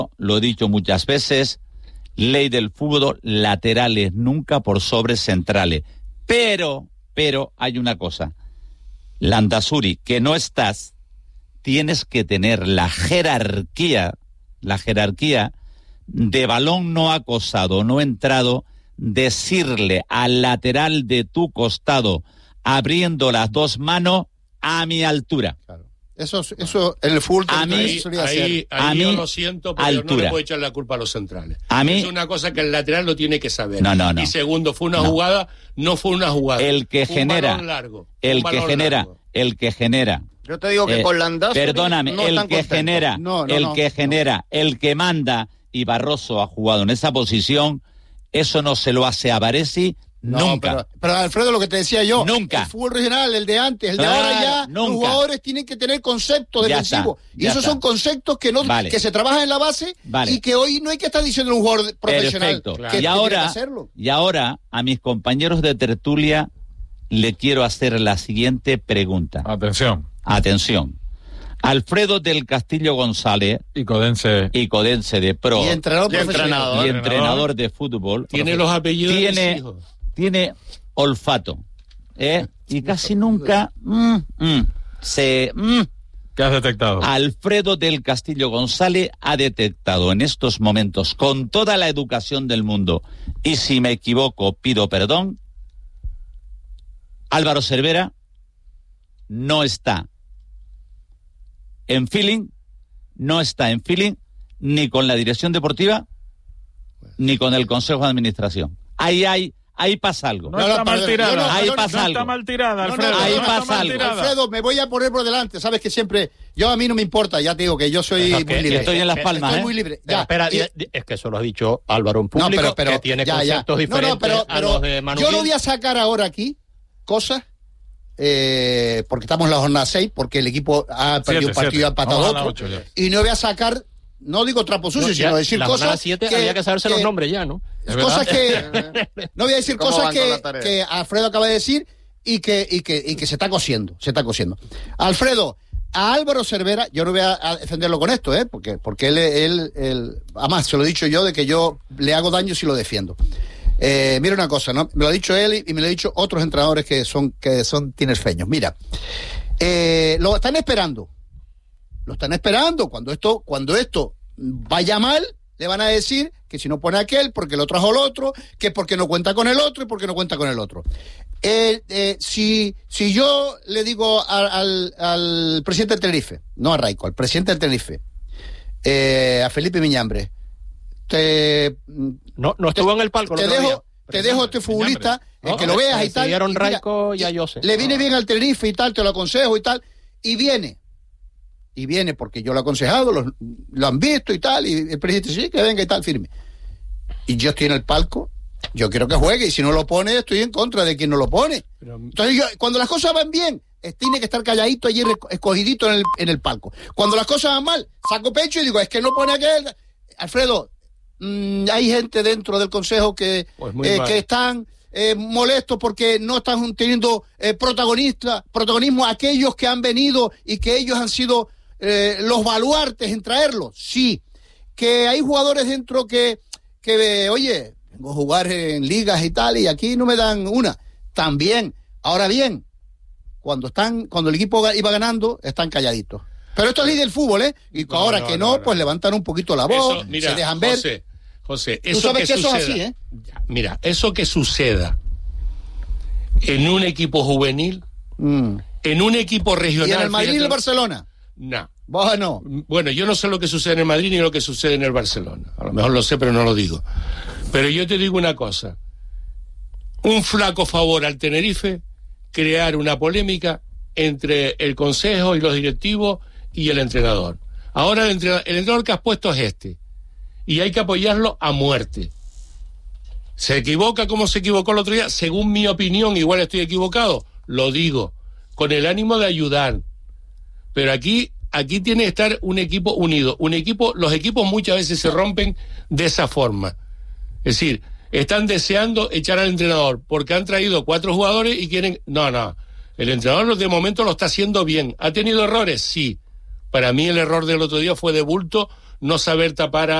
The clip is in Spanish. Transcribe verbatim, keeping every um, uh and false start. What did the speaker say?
lo he dicho muchas veces, ley del fútbol, laterales nunca por sobre centrales. Pero, pero hay una cosa, Landázuri, que no estás, tienes que tener la jerarquía, la jerarquía de balón no acosado, no entrado, decirle al lateral de tu costado, abriendo las dos manos, a mi altura. Claro. Eso, eso en el fútbol a mí, ahí, ahí, ahí a yo mí, lo siento, pero altura. no le puedo echar la culpa a los centrales. A mí, es una cosa que el lateral lo tiene que saber. No, no, no. Y segundo, fue una no. jugada, no fue una jugada. El que un genera, largo, el que genera, largo. el que genera. Yo te digo que eh, con Landázuri Perdóname, no el están que contentos. genera, no, no, el no, que no. genera, el que manda, y Barroso ha jugado en esa posición, eso no se lo hace a Baresi. No, nunca. Pero, pero Alfredo, lo que te decía yo, Nunca. el fútbol regional, el de antes, el Claro, de ahora ya, nunca. los jugadores tienen que tener conceptos Ya defensivos. está, Y ya esos está. son conceptos que no Vale. que se trabajan en la base Vale. y que hoy no hay que estar diciendo a un jugador profesional Perfecto. que, Y que tiene ahora, que hacerlo. y ahora a mis compañeros de tertulia le quiero hacer la siguiente pregunta. Atención. Atención. Alfredo del Castillo González Y Codense. y Codense de Pro Y entrenador Y profesional. entrenador. y entrenador de fútbol Tiene los apellidos de tiene, mis hijos. tiene olfato, ¿eh? Y casi nunca mm, mm, se mm. ¿Qué has detectado? Alfredo del Castillo González ha detectado en estos momentos, con toda la educación del mundo, y si me equivoco pido perdón, Álvaro Cervera no está en feeling, no está en feeling ni con la dirección deportiva ni con el Consejo de Administración. Ahí hay, ahí pasa algo. No, No, está no, mal perdón, tirada. yo no- ahí yo no- pasa no algo. está mal tirada, No, no, Alfredo. no, ahí no está pasa mal algo. tirada. Alfredo, me voy a poner por delante. Sabes que siempre, yo a mí no me importa, ya te digo que yo soy Es que muy libre. Estoy en Las Eh, Palmas, Estoy ¿eh? muy libre. Pero Ya. espera, Y- di- di- es que eso lo ha dicho Álvaro en público, No, pero, pero, que tiene ya, ya. conceptos No, diferentes no, pero, a pero los de Manu yo no Gil. voy a sacar ahora aquí cosas, eh, porque estamos en la jornada seis, porque el equipo ha perdido Siete, un partido y siete. ha empatado Vamos a la otro. ocho ya. Y no voy a sacar, no digo trapo sucio, No, ya, sino decir la jornada cosas siete que, había que saberse que- los nombres ya, ¿no? ¿Es cosas verdad? que no voy a decir ¿Cómo cosas van con que, la tarea? que Alfredo acaba de decir y que, y que y que se está cosiendo, se está cosiendo. Alfredo, a Álvaro Cervera, yo no voy a, a defenderlo con esto, ¿eh? Porque, porque él, él, él, además, se lo he dicho yo, de que yo le hago daño si lo defiendo. Eh, mira una cosa, ¿no? Me lo ha dicho él y, y me lo han dicho otros entrenadores que son, que son tinerfeños. Mira, eh, lo están esperando. Lo están esperando. Cuando esto, cuando esto vaya mal, le van a decir que si no pone aquel, porque lo trajo el otro, que porque no cuenta con el otro y porque no cuenta con el otro. Eh, eh, si, si yo le digo al, al, al presidente del Tenerife, no a Raico, al presidente del Tenerife, eh, a Felipe Miñambre, te, No, no estuvo en el palco. te el otro dejo, día. te dejo a este futbolista, No, eh, que lo veas me y tal. siguieron y mira, Raico y a Jose. le viene bien al Tenerife y tal, te lo aconsejo y tal, y viene. Y viene porque yo lo he aconsejado, lo, lo han visto y tal, y el presidente sí, que venga y tal, firme. Y yo estoy en el palco, yo quiero que juegue, y si no lo pone, estoy en contra de quien no lo pone. Pero- Entonces, yo, cuando las cosas van bien, eh, tiene que estar calladito allí, reco- escogidito en el, en el palco. Cuando las cosas van mal, saco pecho y digo, es que no pone aquel. Alfredo, mmm, hay gente dentro del consejo que, Pues muy eh, mal. que están eh, molestos porque no están teniendo eh, protagonista, protagonismo aquellos que han venido y que ellos han sido eh, los baluartes en traerlos. Sí, que hay jugadores dentro que, que, oye, vengo a jugar en ligas y tal, y aquí no me dan una. También. Ahora bien, cuando están, cuando el equipo ga- iba ganando, están calladitos. Pero esto es ley del fútbol, ¿eh? Y No, ahora no, que no, no, no. pues levantan un poquito la voz, Eso, mira, se dejan ver. José, José, Tú eso sabes que, que eso es suceda, así, ¿eh? Mira, eso que suceda en un equipo juvenil, Mm. en un equipo regional. Y en el Madrid y fíjate, el Barcelona. No. Bueno, Bueno, yo no sé lo que sucede en el Madrid ni lo que sucede en el Barcelona. A lo mejor lo sé, pero no lo digo. Pero yo te digo una cosa. Un flaco favor al Tenerife crear una polémica entre el consejo y los directivos y el entrenador. Ahora el entrenador, el entrenador que has puesto es este. Y hay que apoyarlo a muerte. ¿Se equivoca como se equivocó el otro día? Según mi opinión, igual estoy equivocado. Lo digo, con el ánimo de ayudar. Pero aquí, aquí tiene que estar un equipo unido. Un equipo, los equipos muchas veces se rompen de esa forma. Es decir, están deseando echar al entrenador porque han traído cuatro jugadores y quieren... No, no. El entrenador de momento lo está haciendo bien. ¿Ha tenido errores? Sí. Para mí el error del otro día fue de bulto no saber tapar a